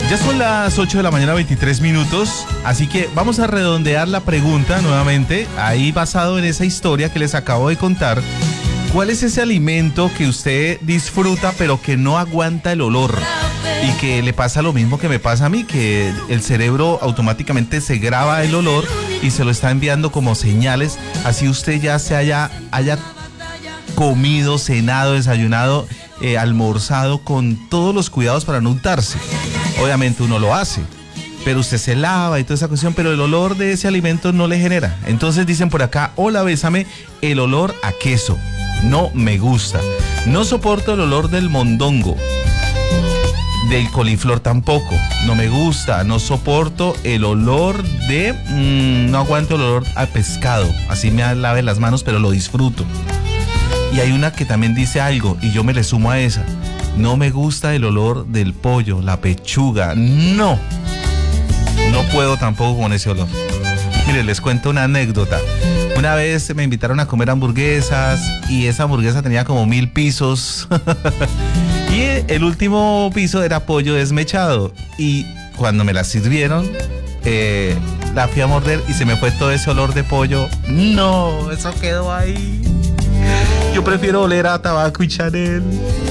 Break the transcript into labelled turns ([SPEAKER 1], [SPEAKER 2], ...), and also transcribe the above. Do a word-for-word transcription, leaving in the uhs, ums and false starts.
[SPEAKER 1] Ya son las ocho de la mañana, veintitrés minutos, así que vamos a redondear la pregunta nuevamente, ahí basado en esa historia que les acabo de contar. ¿Cuál es ese alimento que usted disfruta pero que no aguanta el olor? Y que le pasa lo mismo que me pasa a mí, que el cerebro automáticamente se graba el olor y se lo está enviando como señales, así usted ya se haya, haya comido, cenado, desayunado, eh, almorzado con todos los cuidados para no untarse. Obviamente uno lo hace, pero usted se lava y toda esa cuestión, pero el olor de ese alimento no le genera. Entonces dicen por acá, hola, bésame, el olor a queso no me gusta. No soporto el olor del mondongo, del coliflor tampoco, no me gusta. No soporto el olor de, mmm, no aguanto el olor a pescado, así me lave las manos, pero lo disfruto. Y hay una que también dice algo, y yo me le sumo a esa. No me gusta el olor del pollo, la pechuga, no. No puedo tampoco con ese olor. Mire, les cuento una anécdota. Una vez me invitaron a comer hamburguesas y esa hamburguesa tenía como mil pisos. Y el último piso era pollo desmechado. Y cuando me la sirvieron, eh, la fui a morder y se me fue todo ese olor de pollo. No, eso quedó ahí. Yo prefiero oler a tabaco y Chanel.